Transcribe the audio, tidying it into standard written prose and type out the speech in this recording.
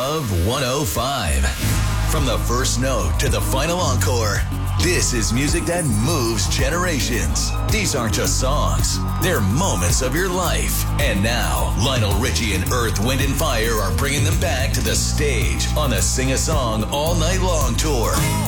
Love 105. From the first note to the final encore, this is music that moves generations. These aren't just songs. They're moments of your life. And now, Lionel Richie and Earth, Wind & Fire are bringing them back to the stage on the Sing a Song All Night Long tour.